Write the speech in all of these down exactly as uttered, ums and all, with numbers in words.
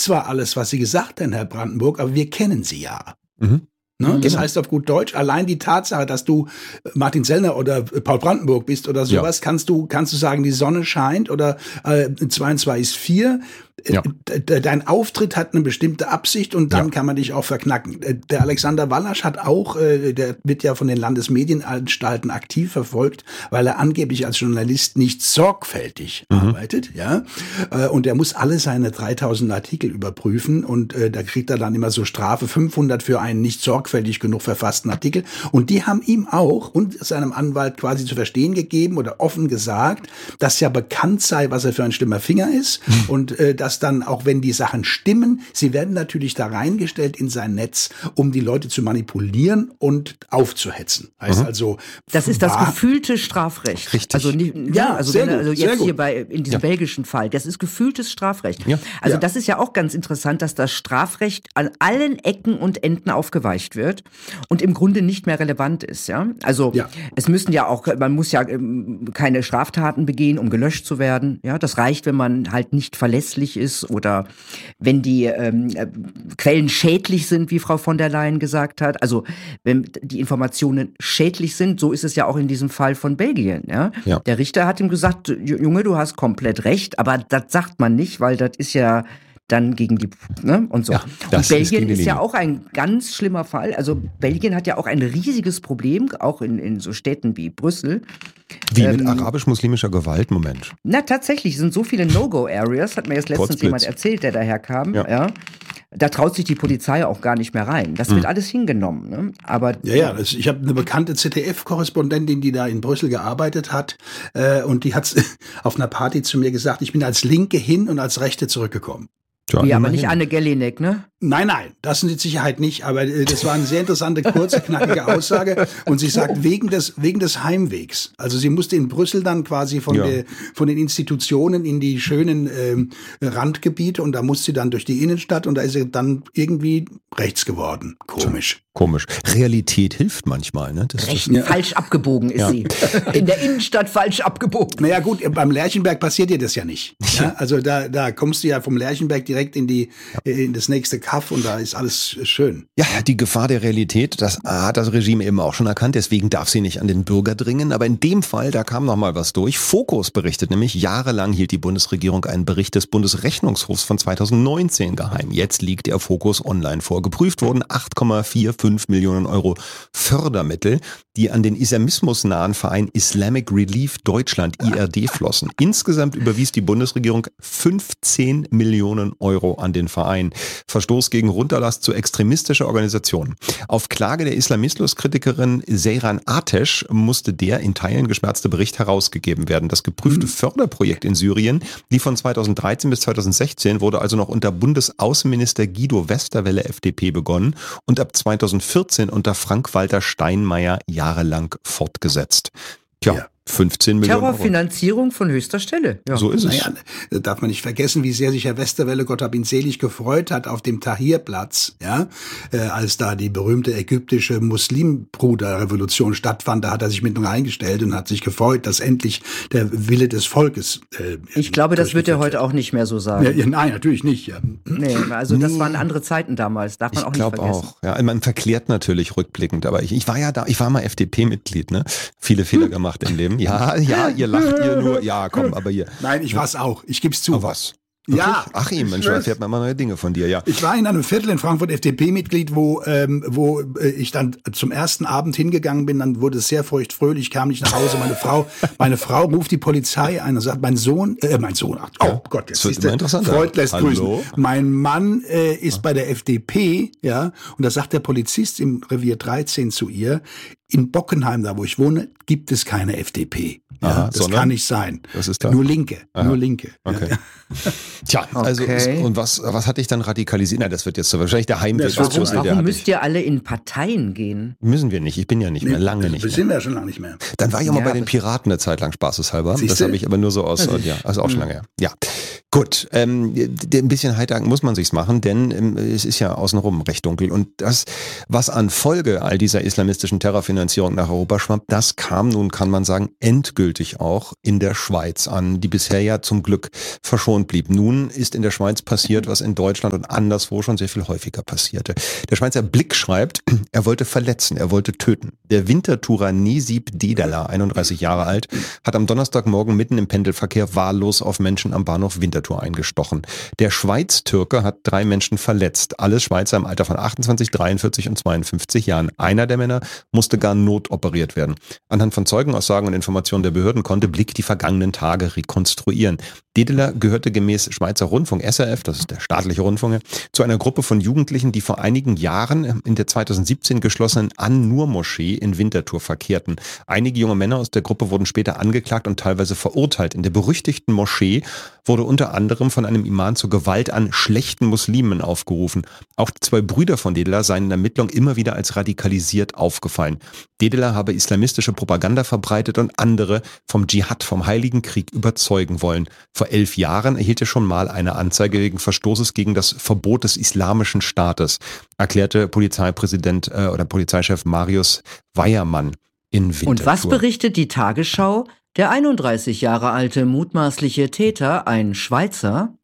zwar alles, was Sie gesagt haben, Herr Brandenburg, aber wir kennen Sie ja. Mhm. Ne? Das Genau. heißt auf gut Deutsch, allein die Tatsache, dass du Martin Sellner oder Paul Brandenburg bist oder sowas, ja. kannst du kannst du sagen, die Sonne scheint oder äh, zwei und zwei ist vier. Ja. Dein Auftritt hat eine bestimmte Absicht und dann ja. kann man dich auch verknacken. Der Alexander Wallasch hat auch, der wird ja von den Landesmedienanstalten aktiv verfolgt, weil er angeblich als Journalist nicht sorgfältig mhm. arbeitet, ja. Und er muss alle seine dreitausend Artikel überprüfen und da kriegt er dann immer so Strafe, fünfhundert für einen nicht sorgfältig genug verfassten Artikel. Und die haben ihm auch und seinem Anwalt quasi zu verstehen gegeben oder offen gesagt, dass ja bekannt sei, was er für ein schlimmer Finger ist mhm. und äh, dass dann, auch wenn die Sachen stimmen, sie werden natürlich da reingestellt in sein Netz, um die Leute zu manipulieren und aufzuhetzen. Heißt mhm. also, das ist das gefühlte Strafrecht. Richtig. Also, nicht, ja, ja, also, sehr wenn, also gut, jetzt sehr hier bei in diesem ja. belgischen Fall, das ist gefühltes Strafrecht. Ja. Also ja. das ist ja auch ganz interessant, dass das Strafrecht an allen Ecken und Enden aufgeweicht wird und im Grunde nicht mehr relevant ist. Ja, also ja. es müssen ja auch, man muss ja keine Straftaten begehen, um gelöscht zu werden. Ja, das reicht, wenn man halt nicht verlässlich ist oder wenn die ähm, Quellen schädlich sind, wie Frau von der Leyen gesagt hat. Also wenn die Informationen schädlich sind, so ist es ja auch in diesem Fall von Belgien. Ja? Ja. Der Richter hat ihm gesagt, Junge, du hast komplett recht, aber das sagt man nicht, weil das ist ja dann gegen die, ne, und so. Ja, und Belgien ist, ist ja auch ein ganz schlimmer Fall. Also Belgien hat ja auch ein riesiges Problem, auch in, in so Städten wie Brüssel. Wie ähm, mit arabisch-muslimischer Gewalt, Moment. Na, tatsächlich, es sind so viele No-Go-Areas, hat mir jetzt letztens jemand erzählt, der daherkam, ja. ja. Da traut sich die Polizei auch gar nicht mehr rein. Das wird mhm. alles hingenommen. Ne? Aber ja, ja, das, ich habe eine bekannte Z D F-Korrespondentin, die da in Brüssel gearbeitet hat, äh, und die hat auf einer Party zu mir gesagt, ich bin als Linke hin und als Rechte zurückgekommen. Ja, ja, aber nicht Anne Gellinek, ne? Nein, nein, das mit Sicherheit nicht, aber äh, das war eine sehr interessante, kurze, knackige Aussage und sie sagt, wegen des, wegen des Heimwegs. Also sie musste in Brüssel dann quasi von, ja. der, von den Institutionen in die schönen ähm, Randgebiete und da musste sie dann durch die Innenstadt und da ist sie dann irgendwie rechts geworden. Komisch. Komisch. Realität hilft manchmal, ne? Das Recht, ja. falsch abgebogen ist ja. sie. In der Innenstadt falsch abgebogen. Naja gut, beim Lerchenberg passiert dir das ja nicht. Ja? Also da, da kommst du ja vom Lerchenberg direkt in die in das nächste Kaff und da ist alles schön. Ja, die Gefahr der Realität, das hat das Regime eben auch schon erkannt, deswegen darf sie nicht an den Bürger dringen. Aber in dem Fall, da kam noch mal was durch. Fokus berichtet nämlich, jahrelang hielt die Bundesregierung einen Bericht des Bundesrechnungshofs von zweitausendneunzehn geheim. Jetzt liegt der Fokus online vor. Geprüft wurden acht Komma fünfundvierzig Millionen Euro Fördermittel, die an den islamismusnahen Verein Islamic Relief Deutschland, I R D, flossen. Insgesamt überwies die Bundesregierung fünfzehn Millionen Euro an den Verein. Verstoß gegen Runterlass zu extremistischer Organisation. Auf Klage der Islamismus-Kritikerin Seyran Atesh musste der in Teilen geschwärzte Bericht herausgegeben werden. Das geprüfte Förderprojekt in Syrien, die von zweitausenddreizehn bis zweitausendsechzehn, wurde also noch unter Bundesaußenminister Guido Westerwelle F D P begonnen und ab zweitausendvierzehn unter Frank-Walter Steinmeier jahrelang fortgesetzt. Tja. Ja. fünfzehn Millionen Euro. Terrorfinanzierung von höchster Stelle. Ja. So ist es. Naja, da darf man nicht vergessen, wie sehr sich Herr Westerwelle, Gott hab ihn selig, gefreut hat auf dem Tahrirplatz, ja, äh, als da die berühmte ägyptische Muslimbruderrevolution stattfand. Da hat er sich mit eingestellt und hat sich gefreut, dass endlich der Wille des Volkes äh, Ich glaube, das wird er heute auch nicht mehr so sagen. Ja, ja, nein, natürlich nicht. Ja. Nee, also das nee. waren andere Zeiten damals, darf man ich auch nicht vergessen. Ich glaube auch. Ja, man verklärt natürlich rückblickend, aber ich, ich war ja da, ich war mal F D P-Mitglied, ne? Viele Fehler hm. gemacht im Leben. Ja, ja, ihr lacht ihr nur. Ja, komm, aber hier. Nein, ich war's auch. Ich geb's zu. Aber was? Okay. Ja. Achim, Mensch, da erfährt man immer neue Dinge von dir, ja. Ich war in einem Viertel in Frankfurt F D P-Mitglied, wo, ähm, wo äh, ich dann zum ersten Abend hingegangen bin, dann wurde es sehr feuchtfröhlich, kam nicht nach Hause. Meine Frau, meine Frau ruft die Polizei ein und sagt, mein Sohn, äh, mein Sohn, ach, oh ja, Gott, jetzt ist der Freud lässt grüßen. Mein Mann äh, ist bei der F D P, ja, und da sagt der Polizist im Revier dreizehn zu ihr, in Bockenheim, da wo ich wohne, gibt es keine F D P. Ja, Aha, das sondern? Kann nicht sein. Was ist da? Nur Linke, Aha. nur Linke. Okay. Ja. Tja, also okay. und was, was hat dich dann radikalisiert? Na, das wird jetzt so wahrscheinlich der Heimweg. Warum, warum müsst ihr alle in Parteien gehen? Müssen wir nicht. Ich bin ja nicht mehr, nee, lange nicht mehr. sind wir ja schon lange nicht mehr. Dann war ich auch ja, mal bei den Piraten eine Zeit lang spaßeshalber. Siehste? Das habe ich aber nur so aus, also, ja, also auch schon lange her. Ja. Gut, ähm, ein bisschen heiter muss man sich's machen, denn ähm, es ist ja außenrum recht dunkel. Und das, was an Folge all dieser islamistischen Terrorfinanzierung Kriegsfinanzierung nach Europa schwappt, das kam nun, kann man sagen, endgültig auch in der Schweiz an, die bisher ja zum Glück verschont blieb. Nun ist in der Schweiz passiert, was in Deutschland und anderswo schon sehr viel häufiger passierte. Der Schweizer Blick schreibt, er wollte verletzen, er wollte töten. Der Winterthurer Nesip Dedala, einunddreißig Jahre alt, hat am Donnerstagmorgen mitten im Pendelverkehr wahllos auf Menschen am Bahnhof Winterthur eingestochen. Der Schweiz-Türke hat drei Menschen verletzt. Alles Schweizer im Alter von achtundzwanzig, dreiundvierzig und zweiundfünfzig Jahren. Einer der Männer musste gar notoperiert werden. Anhand von Zeugenaussagen und Informationen der Behörden konnte Blick die vergangenen Tage rekonstruieren. Dedela gehörte gemäß Schweizer Rundfunk S R F, das ist der staatliche Rundfunk, zu einer Gruppe von Jugendlichen, die vor einigen Jahren in der zweitausendsiebzehn geschlossenen An-Nur-Moschee in Winterthur verkehrten. Einige junge Männer aus der Gruppe wurden später angeklagt und teilweise verurteilt. In der berüchtigten Moschee wurde unter anderem von einem Imam zur Gewalt an schlechten Muslimen aufgerufen. Auch die zwei Brüder von Dedela seien in der Ermittlung immer wieder als radikalisiert aufgefallen. Dedela habe islamistische Propaganda verbreitet und andere vom Dschihad, vom Heiligen Krieg überzeugen wollen. Vor elf Jahren erhielt er schon mal eine Anzeige wegen Verstoßes gegen das Verbot des Islamischen Staates, erklärte Polizeipräsident äh, oder Polizeichef Marius Weiermann in Winterthur. Und was berichtet die Tagesschau? Der einunddreißig Jahre alte mutmaßliche Täter, ein Schweizer.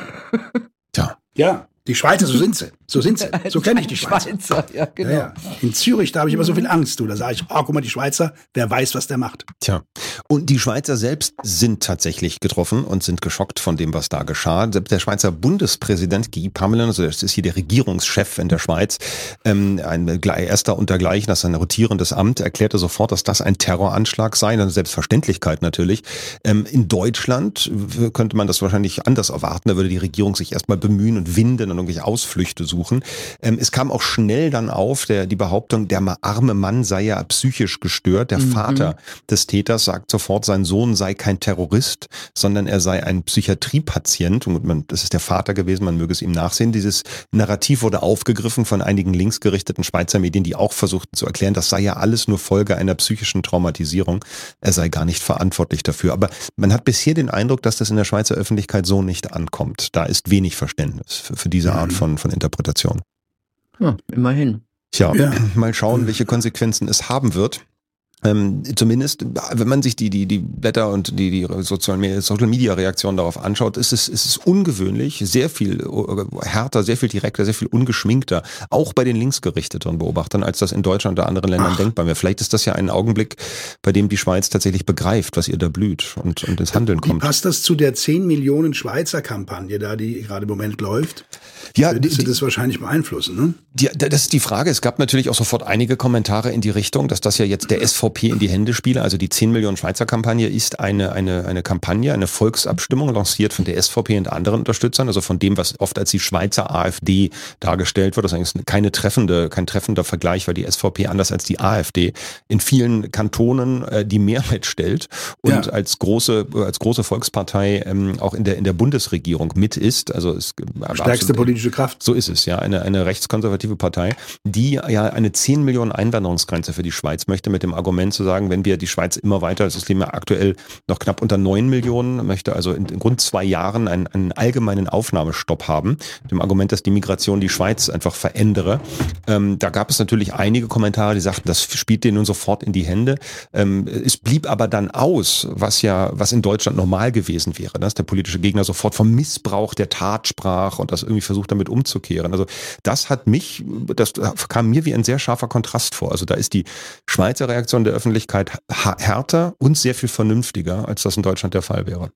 Tja. Ja, die Schweizer, so sind sie. So sind sie. So kenne ich die Schweizer. Schweizer. Ja, genau. Ja, ja. In Zürich, da habe ich immer so viel Angst. Du, da sage ich, oh, guck mal, die Schweizer, wer weiß, was der macht. Tja, und die Schweizer selbst sind tatsächlich getroffen und sind geschockt von dem, was da geschah. Der Schweizer Bundespräsident Guy Parmelin, also das ist hier der Regierungschef in der Schweiz, ähm, ein erster untergleichen, das ist ein rotierendes Amt, erklärte sofort, dass das ein Terroranschlag sei, eine Selbstverständlichkeit natürlich. Ähm, in Deutschland könnte man das wahrscheinlich anders erwarten, da würde die Regierung sich erstmal bemühen und winden und irgendwelche Ausflüchte suchen. Ähm, es kam auch schnell dann auf, der, die Behauptung, der arme Mann sei ja psychisch gestört. Der mhm. Vater des Täters sagt sofort, sein Sohn sei kein Terrorist, sondern er sei ein Psychiatriepatient. Und man, das ist der Vater gewesen, man möge es ihm nachsehen. Dieses Narrativ wurde aufgegriffen von einigen linksgerichteten Schweizer Medien, die auch versuchten zu erklären, das sei ja alles nur Folge einer psychischen Traumatisierung. Er sei gar nicht verantwortlich dafür. Aber man hat bisher den Eindruck, dass das in der Schweizer Öffentlichkeit so nicht ankommt. Da ist wenig Verständnis für, für diese Art von, von Interpretation. Ja, immerhin. Tja, ja. Mal schauen, welche Konsequenzen es haben wird. Ähm, zumindest, wenn man sich die, die, die Blätter und die, die Social Media Reaktionen darauf anschaut, ist es, ist es ungewöhnlich, sehr viel härter, sehr viel direkter, sehr viel ungeschminkter, auch bei den linksgerichteten Beobachtern, als das in Deutschland oder anderen Ländern Ach. denkbar wäre. Vielleicht ist das ja ein Augenblick, bei dem die Schweiz tatsächlich begreift, was ihr da blüht und, und ins Handeln kommt. Wie passt das zu der zehn Millionen Schweizer Kampagne da, die gerade im Moment läuft? Ja, die, die das wahrscheinlich beeinflussen, ne? Die, das ist die Frage. Es gab natürlich auch sofort einige Kommentare in die Richtung, dass das ja jetzt der S V P in die Hände spiele. Also die zehn Millionen Schweizer Kampagne ist eine, eine, eine Kampagne, eine Volksabstimmung, lanciert von der S V P und anderen Unterstützern, also von dem, was oft als die Schweizer AfD dargestellt wird. Das ist eigentlich keine treffende, kein treffender Vergleich, weil die S V P anders als die AfD in vielen Kantonen äh, die Mehrheit stellt und ja. als große, als große Volkspartei ähm, auch in der, in der Bundesregierung mit ist. Also es stärkste politische Kraft. So ist es, ja. Eine, eine rechtskonservative Partei, die ja eine zehn Millionen Einwanderungsgrenze für die Schweiz möchte, mit dem Argument zu sagen, wenn wir die Schweiz immer weiter, also es leben ja aktuell noch knapp unter neun Millionen, möchte also in, in rund zwei Jahren einen, einen allgemeinen Aufnahmestopp haben, mit dem Argument, dass die Migration die Schweiz einfach verändere. Ähm, da gab es natürlich einige Kommentare, die sagten, das spielt denen nun sofort in die Hände. Ähm, es blieb aber dann aus, was ja, was in Deutschland normal gewesen wäre, dass der politische Gegner sofort vom Missbrauch der Tat sprach und das irgendwie versucht damit umzukehren. Also das hat mich, das kam mir wie ein sehr scharfer Kontrast vor. Also da ist die Schweizer Reaktion der Öffentlichkeit härter und sehr viel vernünftiger, als das in Deutschland der Fall wäre.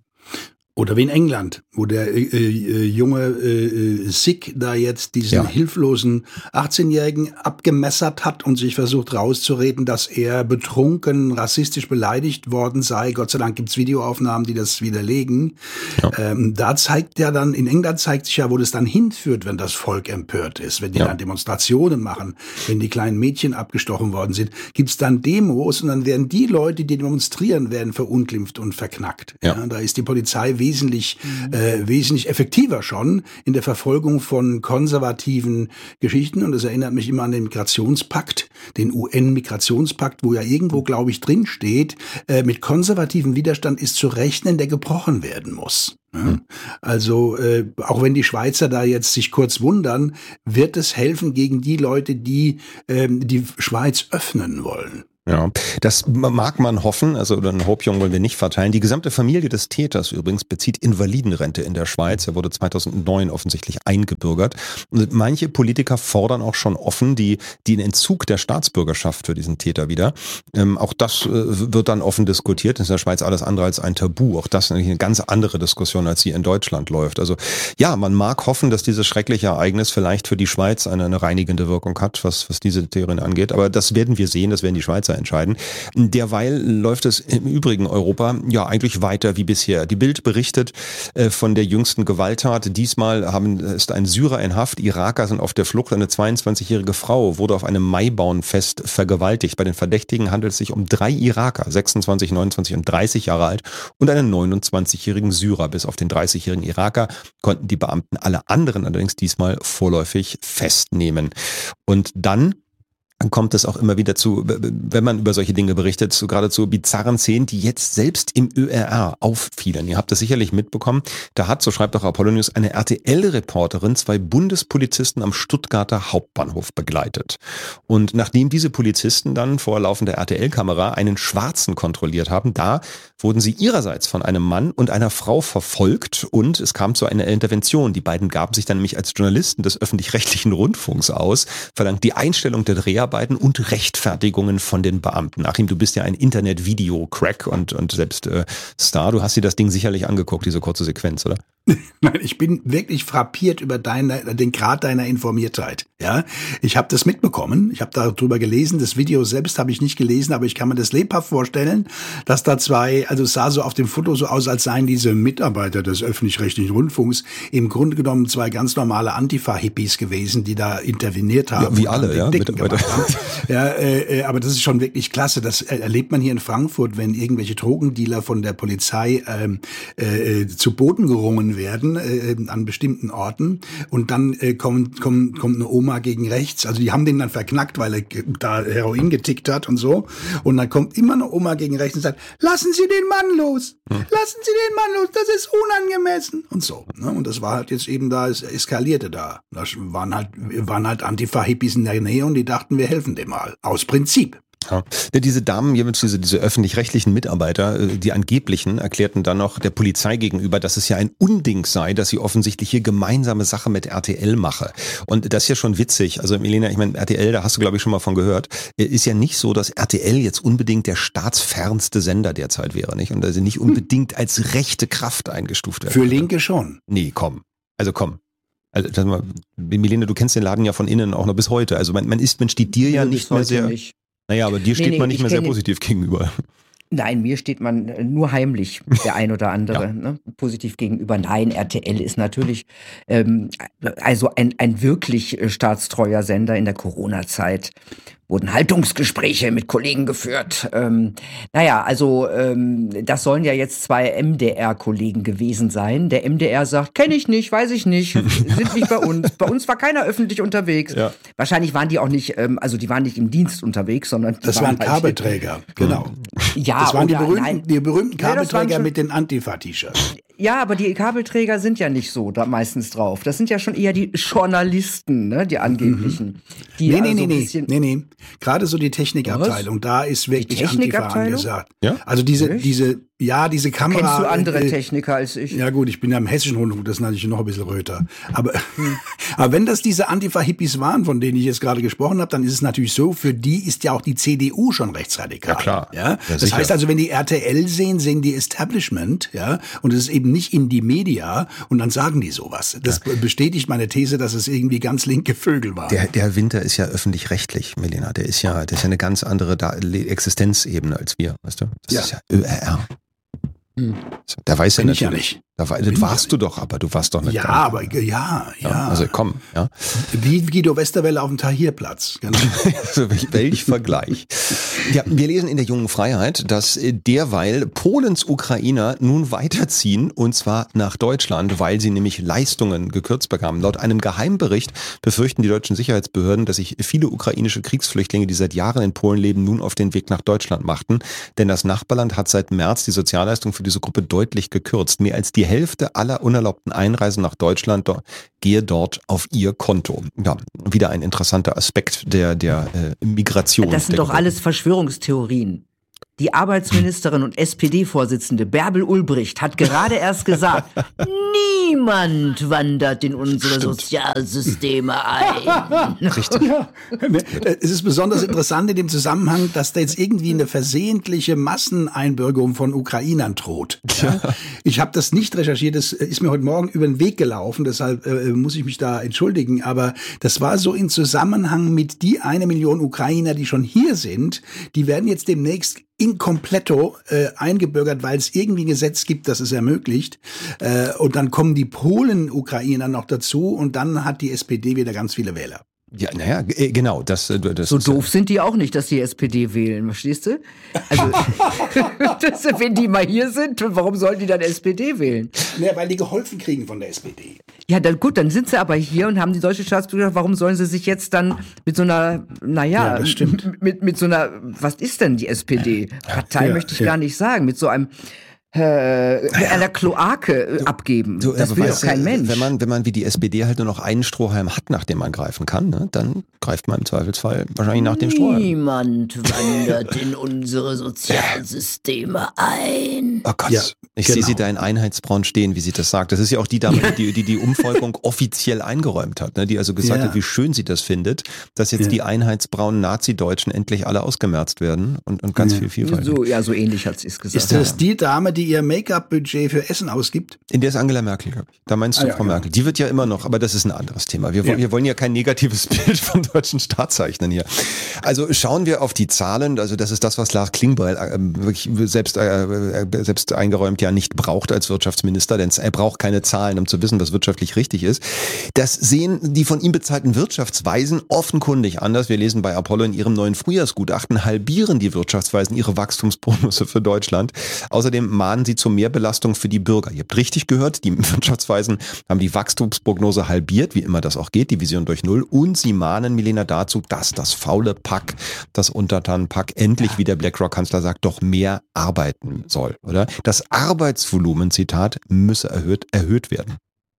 Oder wie in England, wo der äh, äh, junge äh, Sikh da jetzt diesen ja. hilflosen achtzehnjährigen abgemessert hat und sich versucht rauszureden, dass er betrunken, rassistisch beleidigt worden sei. Gott sei Dank gibt's Videoaufnahmen, die das widerlegen. Ja. Ähm, da zeigt ja dann, in England zeigt sich ja, wo das dann hinführt, wenn das Volk empört ist, wenn die ja. dann Demonstrationen machen, wenn die kleinen Mädchen abgestochen worden sind, gibt's dann Demos und dann werden die Leute, die demonstrieren, werden verunglimpft und verknackt. Ja. Ja, da ist die Polizei wesentlich, mhm. äh, wesentlich effektiver schon in der Verfolgung von konservativen Geschichten. Und das erinnert mich immer an den Migrationspakt, den U N-Migrationspakt, wo ja irgendwo, glaube ich, drin steht, äh, mit konservativem Widerstand ist zu rechnen, der gebrochen werden muss. Ja, also äh, auch wenn die Schweizer da jetzt sich kurz wundern, wird es helfen gegen die Leute, die ähm, die Schweiz öffnen wollen. Ja, das mag man hoffen, also einen Hopium wollen wir nicht verteilen. Die gesamte Familie des Täters übrigens bezieht Invalidenrente in der Schweiz. Er wurde zweitausendneun offensichtlich eingebürgert. Und manche Politiker fordern auch schon offen die, den Entzug der Staatsbürgerschaft für diesen Täter wieder. Ähm, auch das äh, wird dann offen diskutiert. Das ist in der Schweiz alles andere als ein Tabu. Auch das ist eigentlich eine ganz andere Diskussion, als sie in Deutschland läuft. Also ja, man mag hoffen, dass dieses schreckliche Ereignis vielleicht für die Schweiz eine, eine reinigende Wirkung hat, was, was diese Theorien angeht. Aber das werden wir sehen, das werden die Schweizer entscheiden. Derweil läuft es im übrigen Europa ja eigentlich weiter wie bisher. Die Bild berichtet äh, von der jüngsten Gewalttat. Diesmal haben, ist ein Syrer in Haft, Iraker sind auf der Flucht. Eine zweiundzwanzigjährige Frau wurde auf einem Maibauernfest vergewaltigt. Bei den Verdächtigen handelt es sich um drei Iraker, sechsundzwanzig, neunundzwanzig und dreißig Jahre alt und einen neunundzwanzigjährigen Syrer. Bis auf den dreißigjährigen Iraker konnten die Beamten alle anderen allerdings diesmal vorläufig festnehmen. Und dann Dann kommt es auch immer wieder zu, wenn man über solche Dinge berichtet, zu geradezu bizarren Szenen, die jetzt selbst im Ö R R auffielen. Ihr habt das sicherlich mitbekommen. Da hat, so schreibt auch Apollonius, eine R T L-Reporterin zwei Bundespolizisten am Stuttgarter Hauptbahnhof begleitet. Und nachdem diese Polizisten dann vor laufender R T L-Kamera einen Schwarzen kontrolliert haben, da wurden sie ihrerseits von einem Mann und einer Frau verfolgt und es kam zu einer Intervention. Die beiden gaben sich dann nämlich als Journalisten des öffentlich-rechtlichen Rundfunks aus, verlangt die Einstellung der Dreharbeiten und Rechtfertigungen von den Beamten. Achim, du bist ja ein Internet-Video-Crack und, und selbst äh, Star. Du hast dir das Ding sicherlich angeguckt, diese kurze Sequenz, oder? Nein, ich bin wirklich frappiert über deine, den Grad deiner Informiertheit. Ja, ich habe das mitbekommen, ich habe darüber gelesen, das Video selbst habe ich nicht gelesen, aber ich kann mir das lebhaft vorstellen, dass da zwei, also es sah so auf dem Foto so aus, als seien diese Mitarbeiter des öffentlich-rechtlichen Rundfunks im Grunde genommen zwei ganz normale Antifa-Hippies gewesen, die da interveniert haben. Ja, wie alle, ja. Mitarbeiter. Ja, äh, aber das ist schon wirklich klasse. Das erlebt man hier in Frankfurt, wenn irgendwelche Drogendealer von der Polizei ähm, äh, zu Boden gerungen werden äh, an bestimmten Orten und dann äh, kommt, kommt, kommt eine Oma gegen rechts. Also die haben den dann verknackt, weil er da Heroin getickt hat und so. Und dann kommt immer eine Oma gegen rechts und sagt, lassen Sie den Mann los! Lassen Sie den Mann los! Das ist unangemessen! Und so. Ne? Und das war halt jetzt eben da, es eskalierte da. Da waren halt, waren halt Antifa-Hippies in der Nähe und die dachten, wir helfen dem mal. Aus Prinzip. Ja. Diese Damen, diese, diese öffentlich-rechtlichen Mitarbeiter, die angeblichen, erklärten dann noch der Polizei gegenüber, dass es ja ein Unding sei, dass sie offensichtlich hier gemeinsame Sache mit R T L mache. Und das ist ja schon witzig. Also Milena, ich meine, R T L, da hast du glaube ich schon mal von gehört, ist ja nicht so, dass R T L jetzt unbedingt der staatsfernste Sender derzeit wäre, nicht? Und also nicht unbedingt als rechte Kraft eingestuft werden. Für Linke schon. Nee, komm. Also komm. Also, das mal, Milena, du kennst den Laden ja von innen auch noch bis heute. Also man, man ist, man steht dir ja nicht mehr sehr... Nicht. Naja, aber dir steht nee, nee, man nicht mehr sehr positiv gegenüber. Nein, mir steht man nur heimlich, der ein oder andere, ja. ne, positiv gegenüber. Nein, R T L ist natürlich ähm, also ein, ein wirklich staatstreuer Sender in der Corona-Zeit. Wurden Haltungsgespräche mit Kollegen geführt. Ähm, naja, also ähm, das sollen ja jetzt zwei M D R-Kollegen gewesen sein. Der M D R sagt, kenne ich nicht, weiß ich nicht, sind nicht bei uns. Bei uns war keiner öffentlich unterwegs. Ja. Wahrscheinlich waren die auch nicht, ähm, also die waren nicht im Dienst unterwegs, sondern die das waren, waren Kabelträger, halt, genau. Ja, das waren oder, die berühmten, nein, die berühmten Kabelträger schon, mit den Antifa-T-Shirts. Ja, aber die Kabelträger sind ja nicht so da meistens drauf. Das sind ja schon eher die Journalisten, ne, die angeblichen. Die nee, nee, also nee, nee, nee, nee. Gerade so die Technikabteilung, was? Da ist wirklich Antifa angesagt. Ja? Also diese, Echt? diese, ja, diese Kamera. Kennst du andere äh, Techniker als ich? Ja gut, ich bin ja im Hessischen Rundfunk, das ist natürlich noch ein bisschen röter. Aber, hm. aber wenn das diese Antifa-Hippies waren, von denen ich jetzt gerade gesprochen habe, dann ist es natürlich so, für die ist ja auch die C D U schon rechtsradikal. Ja klar. Ja? Ja, das sicher. heißt also, wenn die R T L sehen, sehen die Establishment, ja, und es ist eben nicht Indie Media und dann sagen die sowas. Das ja. bestätigt meine These, dass es irgendwie ganz linke Vögel waren. Der, der Winter ist ja öffentlich-rechtlich, Milena. Der ist ja, der ist ja eine ganz andere da- Existenzebene als wir, weißt du? Das ja. ist ja Ö R R. Hm. Der weiß ja natürlich ja nicht. Da war, das warst du doch, aber du warst doch nicht Ja, da. aber ja, ja, ja. Also komm, ja. Wie Guido Westerwelle auf dem Tahrirplatz. Genau. Also welch, welch Vergleich. Ja, wir lesen in der Jungen Freiheit, dass derweil Polens Ukrainer nun weiterziehen, und zwar nach Deutschland, weil sie nämlich Leistungen gekürzt bekamen. Laut einem Geheimbericht befürchten die deutschen Sicherheitsbehörden, dass sich viele ukrainische Kriegsflüchtlinge, die seit Jahren in Polen leben, nun auf den Weg nach Deutschland machten. Denn das Nachbarland hat seit März die Sozialleistung für diese Gruppe deutlich gekürzt. Mehr als die Hälfte aller unerlaubten Einreisen nach Deutschland do- gehe dort auf ihr Konto. Ja, wieder ein interessanter Aspekt der, der äh, Migration. Das sind doch alles Verschwörungstheorien. Die Arbeitsministerin und S P D-Vorsitzende Bärbel Ulbricht hat gerade erst gesagt, niemand wandert in unsere Stimmt. Sozialsysteme ein. Richtig. Ja. Es ist besonders interessant in dem Zusammenhang, dass da jetzt irgendwie eine versehentliche Masseneinbürgerung von Ukrainern droht. Ja. Ich habe das nicht recherchiert, das ist mir heute Morgen über den Weg gelaufen, deshalb äh, muss ich mich da entschuldigen, aber das war so in Zusammenhang mit die eine Million Ukrainer, die schon hier sind, die werden jetzt demnächst inkompletto äh, eingebürgert, weil es irgendwie ein Gesetz gibt, das es ermöglicht. Äh, und dann kommen die Polen-Ukrainer noch dazu und dann hat die S P D wieder ganz viele Wähler. Ja, naja, genau. Das, das So ist, doof sind die auch nicht, dass die S P D wählen, verstehst du? Also, das, wenn die mal hier sind, warum sollen die dann S P D wählen? Ja, weil die geholfen kriegen von der S P D. Ja, dann gut, dann sind sie aber hier und haben die deutsche Staatsbürgerschaft. Warum sollen sie sich jetzt dann mit so einer, naja, Ja, das stimmt. mit, mit so einer, was ist denn die S P D? Partei Ja, möchte ich ja. gar nicht sagen, mit so einem, äh, einer Kloake äh, abgeben. Du, das aber will doch weißt kein du, Mensch. Wenn man, wenn man wie die S P D halt nur noch einen Strohhalm hat, nach dem man greifen kann, ne, dann greift man im Zweifelsfall wahrscheinlich nach dem Strohhalm. Niemand wandert in unsere Sozialsysteme ein. Oh Gott, Ja, ich genau. sehe sie da in Einheitsbraun stehen, wie sie das sagt. Das ist ja auch die Dame, die die, die Umvolkung offiziell eingeräumt hat, ne, die also gesagt Ja. hat, wie schön sie das findet, dass jetzt Ja. die einheitsbraunen Nazi-Deutschen endlich alle ausgemerzt werden und, und ganz Ja. viel Vielfalt. So, ja, so ähnlich hat sie es gesagt. Ist das die Dame, die ihr Make-up-Budget für Essen ausgibt? In der ist Angela Merkel, glaube ich. Da meinst du Ah, ja, Frau ja. Merkel. Die wird ja immer noch, aber das ist ein anderes Thema. Wir, wollen- Ja. wir wollen ja kein negatives Bild von deutschen Staatszeichnern hier. Also schauen wir auf die Zahlen. Also das ist das, was Lars Klingbeil äh, wirklich selbst, äh, äh, selbst eingeräumt ja nicht braucht als Wirtschaftsminister, denn er braucht keine Zahlen, um zu wissen, was wirtschaftlich richtig ist. Das sehen die von ihm bezahlten Wirtschaftsweisen offenkundig anders. Wir lesen bei Apollo in ihrem neuen Frühjahrsgutachten, halbieren die Wirtschaftsweisen ihre Wachstumsprognose für Deutschland. Außerdem mahnen sie zur Mehrbelastung für die Bürger. Ihr habt richtig gehört, die Wirtschaftsweisen haben die Wachstumsprognose halbiert, wie immer das auch geht, die Vision durch Null. Und sie mahnen, Milena, dazu, dass das faule Pack, das Untertanenpack, endlich, wie der BlackRock-Kanzler sagt, doch mehr arbeiten soll, oder? Das Arbeitsvolumen, Zitat, müsse erhöht, erhöht werden.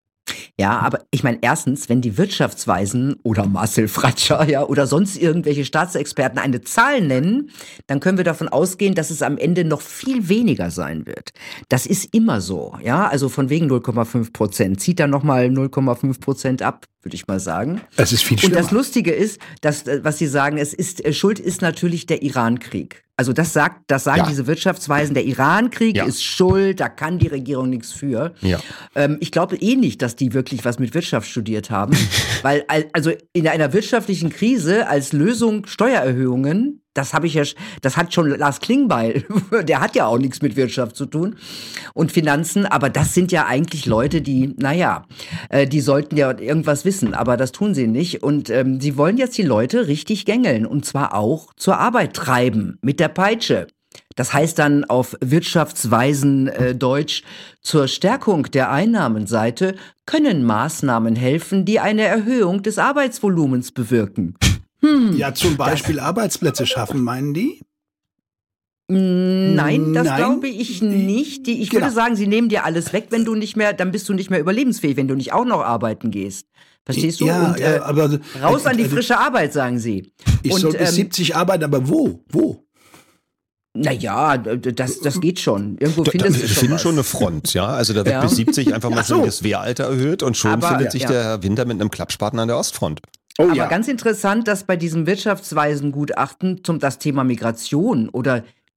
Ja, aber ich meine, erstens, wenn die Wirtschaftsweisen oder Marcel Fratscher, ja, oder sonst irgendwelche Staatsexperten eine Zahl nennen, dann können wir davon ausgehen, dass es am Ende noch viel weniger sein wird. Das ist immer so, ja, also von wegen null Komma fünf Prozent. Zieht dann nochmal null Komma fünf Prozent ab, würde ich mal sagen. Es ist viel Und schlimmer. das Lustige ist, dass, äh, was Sie sagen, es ist, äh, Schuld ist natürlich der Iran-Krieg. Also das sagt, das sagen Ja. diese Wirtschaftsweisen, der Iran-Krieg Ja. ist schuld, da kann die Regierung nichts für. Ja. Ähm, ich glaube eh nicht, dass die wirklich was mit Wirtschaft studiert haben, weil al- also in einer wirtschaftlichen Krise als Lösung Steuererhöhungen, das habe ich ja, sch- das hat schon Lars Klingbeil, der hat ja auch nichts mit Wirtschaft zu tun und Finanzen, aber das sind ja eigentlich Leute, die, naja, äh, die sollten ja irgendwas wissen, aber das tun sie nicht und ähm, sie wollen jetzt die Leute richtig gängeln und zwar auch zur Arbeit treiben mit der Peitsche. Das heißt dann auf wirtschaftsweisen äh, Deutsch, zur Stärkung der Einnahmenseite können Maßnahmen helfen, die eine Erhöhung des Arbeitsvolumens bewirken. Ja, zum Beispiel Arbeitsplätze schaffen, meinen die? Nein, das Nein. glaube ich nicht. Die, ich Genau. würde sagen, sie nehmen dir alles weg, wenn du nicht mehr, dann bist du nicht mehr überlebensfähig, wenn du nicht auch noch arbeiten gehst. Verstehst du? Ja, Und, äh, ja, aber raus an die äh, frische Arbeit, sagen sie. Ich Und, soll bis ähm, siebzig arbeiten, aber wo? Wo? Naja, das, das geht schon. Irgendwo Da, da, findest du wir schon finden was. schon eine Front, ja. Also da wird Ja. bis siebzig einfach mal Ach so. schon das Wehralter erhöht und schon Aber- findet sich ja. der Herr Winter mit einem Klappspaten an der Ostfront. Oh Aber ja. ganz interessant, dass bei diesem Wirtschaftsweisengutachten zum das Thema Migration oder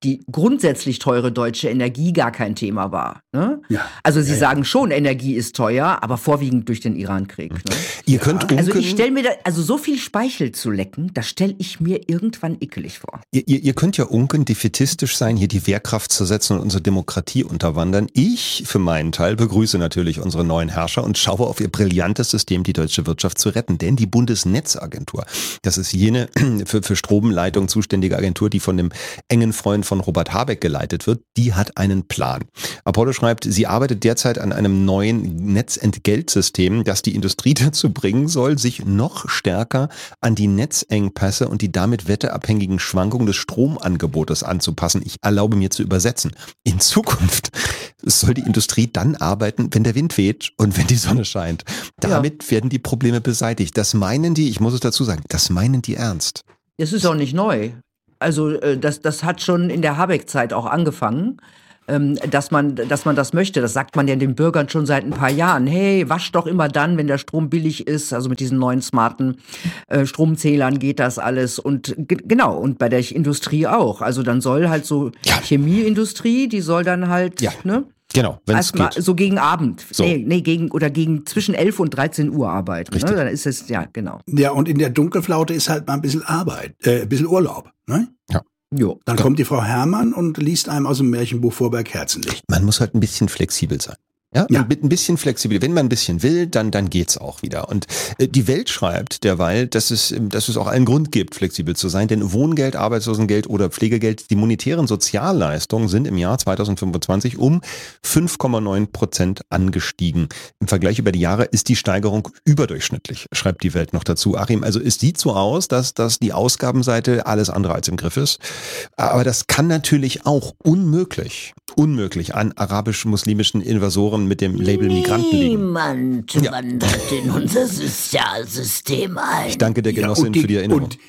die grundsätzlich teure deutsche Energie gar kein Thema war. Ne? Ja. Also Sie ja, ja. sagen schon, Energie ist teuer, aber vorwiegend durch den Iran-Krieg. Ne? Ihr könnt Also unken, ich stelle mir da, also so viel Speichel zu lecken, das stelle ich mir irgendwann ekelig vor. ihr, ihr, ihr könnt ja unken defätistisch sein, hier die Wehrkraft zu setzen und unsere Demokratie unterwandern. Ich für meinen Teil begrüße natürlich unsere neuen Herrscher und schaue auf ihr brillantes System, die deutsche Wirtschaft zu retten. Denn die Bundesnetzagentur, das ist jene für, für Stromleitung zuständige Agentur, die von dem engen Freund von Robert Habeck geleitet wird, die hat einen Plan. Apollo schreibt, sie arbeitet derzeit an einem neuen Netzentgeltsystem, das die Industrie dazu bringen soll, sich noch stärker an die Netzengpässe und die damit wetterabhängigen Schwankungen des Stromangebotes anzupassen. Ich erlaube mir zu übersetzen. In Zukunft soll die Industrie dann arbeiten, wenn der Wind weht und wenn die Sonne scheint. Damit ja. werden die Probleme beseitigt. Das meinen die, ich muss es dazu sagen, das meinen die ernst. Es ist auch nicht neu. Also das, das hat schon in der Habeck-Zeit auch angefangen, ähm, dass man, dass man das möchte. Das sagt man ja den Bürgern schon seit ein paar Jahren. Hey, wasch doch immer dann, wenn der Strom billig ist. Also mit diesen neuen smarten äh, Stromzählern geht das alles. Und ge- genau, und bei der Industrie auch. Also dann soll halt so ja. Chemieindustrie, die soll dann halt, ja. ne? Genau, wenn es geht. So gegen Abend. So. Nee, nee, gegen, oder gegen zwischen elf und dreizehn Uhr arbeiten. Richtig. Ne? Dann ist es, ja, genau. Ja, und in der Dunkelflaute ist halt mal ein bisschen Arbeit, äh, ein bisschen Urlaub, ne? Ja. Jo. Dann kommt die Frau Herrmann und liest einem aus dem Märchenbuch Vorberg Herzenlicht. Man muss halt ein bisschen flexibel sein. Ja, Ja. ein bisschen flexibel. Wenn man ein bisschen will, dann, dann geht's auch wieder. Und äh, die Welt schreibt derweil, dass es, dass es auch einen Grund gibt, flexibel zu sein. Denn Wohngeld, Arbeitslosengeld oder Pflegegeld, die monetären Sozialleistungen sind im Jahr zweitausendfünfundzwanzig um fünf Komma neun Prozent angestiegen. Im Vergleich über die Jahre ist die Steigerung überdurchschnittlich, schreibt die Welt noch dazu. Achim, also es sieht so aus, dass, dass die Ausgabenseite alles andere als im Griff ist. Aber das kann natürlich auch unmöglich, unmöglich an arabisch-muslimischen Invasoren mit dem Label Migranten liegen. Niemand Ja. wandert in unser Sozialsystem ein. Ich danke der Genossin Ja, und die, für die Erinnerung. Und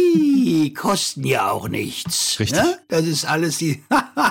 die kosten ja auch nichts. Richtig. Ne? Das ist alles die.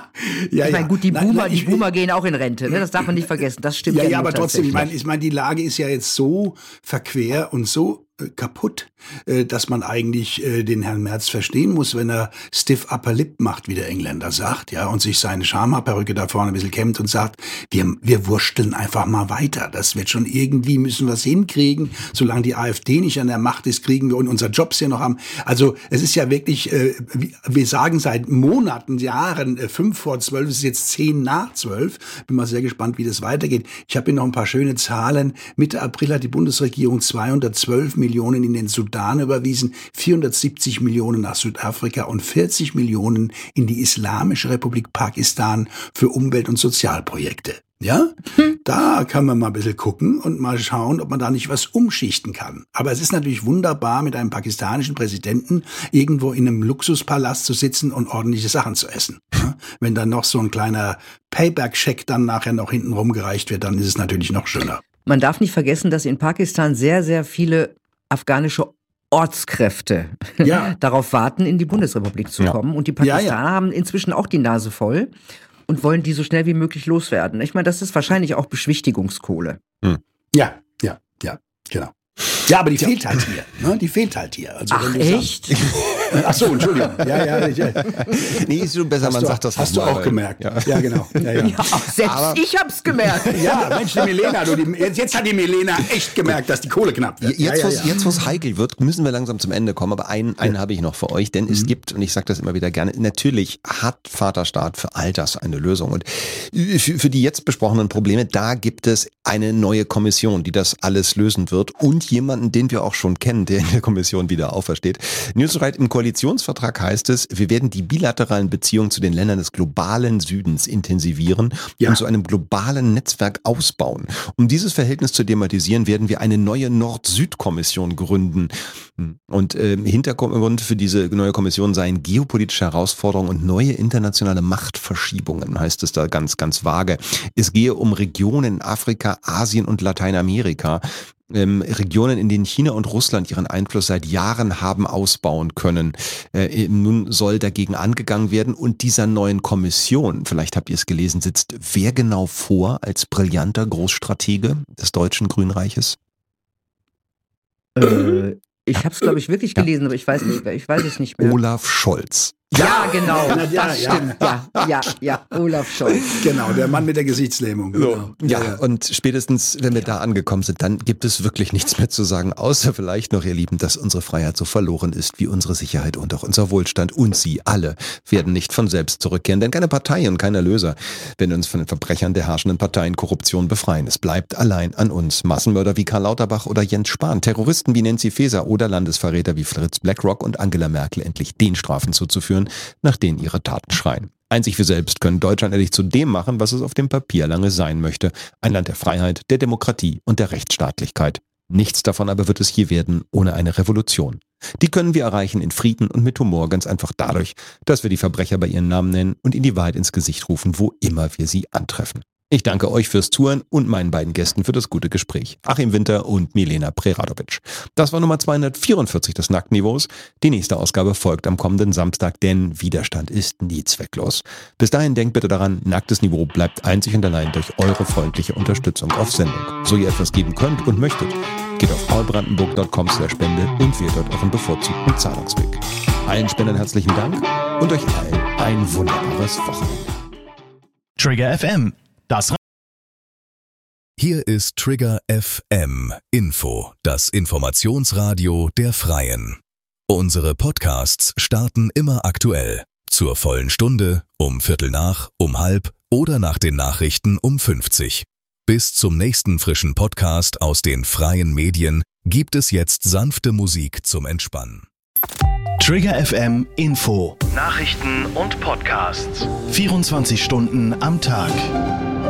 ja, Ich meine, gut, die Nein, Boomer, nein, die ich- Boomer gehen auch in Rente, ne? Das darf man nicht vergessen. Das stimmt Ja, ja, ja, nur aber trotzdem, ich meine, tatsächlich. ich meine, die Lage ist ja jetzt so verquer und so äh, kaputt, äh, dass man eigentlich äh, den Herrn Merz verstehen muss, wenn er stiff upper lip macht, wie der Engländer sagt, ja, und sich seine Schamhaarperücke da vorne ein bisschen kämmt und sagt, wir, wir wursteln einfach mal weiter. Das wird schon irgendwie, müssen wir es hinkriegen. Solange die AfD nicht an der Macht ist, kriegen wir und unsere Jobs hier noch haben. Also es ist ja wirklich, äh, wie- wir sagen seit Monaten, Jahren, äh, fünf vor zwölf, es ist jetzt zehn nach zwölf. Bin mal sehr gespannt, wie das weitergeht. Ich habe hier noch ein paar schöne Zahlen. Mitte April hat die Bundesregierung zweihundertzwölf Millionen in den Sudan überwiesen, vierhundertsiebzig Millionen nach Südafrika und vierzig Millionen in die Islamische Republik Pakistan für Umwelt- und Sozialprojekte. Ja, da kann man mal ein bisschen gucken und mal schauen, ob man da nicht was umschichten kann. Aber es ist natürlich wunderbar, mit einem pakistanischen Präsidenten irgendwo in einem Luxuspalast zu sitzen und ordentliche Sachen zu essen. Ja? Wenn dann noch so ein kleiner Payback-Check dann nachher noch hinten rumgereicht wird, dann ist es natürlich noch schöner. Man darf nicht vergessen, dass in Pakistan sehr, sehr viele afghanische Ortskräfte Ja. darauf warten, in die Bundesrepublik zu Ja. kommen. Und die Ja, ja. Pakistaner haben inzwischen auch die Nase voll und wollen die so schnell wie möglich loswerden. Ich meine, das ist wahrscheinlich auch Beschwichtigungskohle. Ja, ja, ja, genau. Ja, aber die fehlt halt hier. Ne? Die fehlt halt hier. Also, Ach, wenn du sagst- echt? Ach so, Entschuldigung. Ja, ja, ich, ja. Nee, ist schon besser, Hast man du, sagt das hast du noch mal, auch weil- gemerkt. Ja. Ja, genau. Ja, ja. Ja, auch selbst Aber- ich hab's gemerkt. Ja, Mensch, die Milena, du, die, jetzt, jetzt hat die Milena echt gemerkt, dass die Kohle knapp wird. Jetzt, ja, wo ja, es ja. jetzt, wo's heikel wird, müssen wir langsam zum Ende kommen. Aber einen, einen habe ich noch für euch, denn Mhm. es gibt, und ich sage das immer wieder gerne, natürlich hat Vaterstaat für all das eine Lösung. Und für, für die jetzt besprochenen Probleme, da gibt es eine neue Kommission, die das alles lösen wird und jemanden, den wir auch schon kennen, der in der Kommission wieder aufersteht. Newsright, im Koalitionsvertrag heißt es, wir werden die bilateralen Beziehungen zu den Ländern des globalen Südens intensivieren Ja. und zu einem globalen Netzwerk ausbauen. Um dieses Verhältnis zu thematisieren, werden wir eine neue Nord-Süd-Kommission gründen. Und äh, Hintergrund für diese neue Kommission seien geopolitische Herausforderungen und neue internationale Machtverschiebungen, heißt es da ganz, ganz vage. Es gehe um Regionen in Afrika, Asien und Lateinamerika. Ähm, Regionen, in denen China und Russland ihren Einfluss seit Jahren haben ausbauen können. Äh, nun soll dagegen angegangen werden und dieser neuen Kommission, vielleicht habt ihr es gelesen, sitzt wer genau vor als brillanter Großstratege des Deutschen Grünreiches? äh, ich hab's, glaube ich, wirklich gelesen, aber ich weiß nicht, ich weiß es nicht mehr. Olaf Scholz. Ja, genau, Ja, ja, das ja. stimmt. Ja, ja, ja, Olaf Scholz. Genau, der Mann mit der Gesichtslähmung. Genau. So, ja, und spätestens, wenn wir da angekommen sind, dann gibt es wirklich nichts mehr zu sagen, außer vielleicht noch, ihr Lieben, dass unsere Freiheit so verloren ist wie unsere Sicherheit und auch unser Wohlstand. Und Sie alle werden nicht von selbst zurückkehren, denn keine Partei und kein Erlöser werden uns von den Verbrechern der herrschenden Parteien Korruption befreien. Es bleibt allein an uns. Massenmörder wie Karl Lauterbach oder Jens Spahn, Terroristen wie Nancy Faeser oder Landesverräter wie Fritz BlackRock und Angela Merkel endlich den Strafen zuzuführen, nach denen ihre Taten schreien. Einzig wir selbst können Deutschland endlich zu dem machen, was es auf dem Papier lange sein möchte. Ein Land der Freiheit, der Demokratie und der Rechtsstaatlichkeit. Nichts davon aber wird es je werden ohne eine Revolution. Die können wir erreichen in Frieden und mit Humor, ganz einfach dadurch, dass wir die Verbrecher bei ihren Namen nennen und ihnen die Wahrheit ins Gesicht rufen, wo immer wir sie antreffen. Ich danke euch fürs Zuhören und meinen beiden Gästen für das gute Gespräch. Achim Winter und Milena Preradovic. Das war Nummer zweihundertvierundvierzig des Nacktniveaus. Die nächste Ausgabe folgt am kommenden Samstag, denn Widerstand ist nie zwecklos. Bis dahin denkt bitte daran, Nacktes Niveau bleibt einzig und allein durch eure freundliche Unterstützung auf Sendung. So ihr etwas geben könnt und möchtet, geht auf paulbrandenburg punkt com slash spende und wählt dort euren bevorzugten Zahlungsweg. Allen Spendern herzlichen Dank und euch allen ein wunderbares Wochenende. Trigger F M. Das Hier ist Trigger F M Info, das Informationsradio der Freien. Unsere Podcasts starten immer aktuell. Zur vollen Stunde, um Viertel nach, um halb oder nach den Nachrichten um fünfzig. Bis zum nächsten frischen Podcast aus den freien Medien gibt es jetzt sanfte Musik zum Entspannen. Trigger F M Info. Nachrichten und Podcasts. vierundzwanzig Stunden am Tag.